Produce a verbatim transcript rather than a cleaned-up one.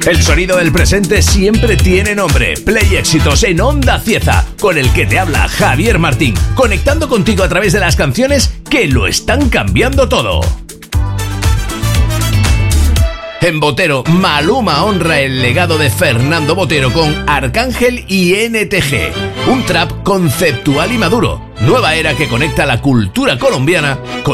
El sonido del presente siempre tiene nombre. Play Éxitos en Onda Cieza, con el que te habla Javier Martín, conectando contigo a través de las canciones que lo están cambiando todo. En Botero, Maluma honra el legado de Fernando Botero con Arcángel y N T G. Un trap conceptual y maduro. Nueva era que conecta la cultura colombiana con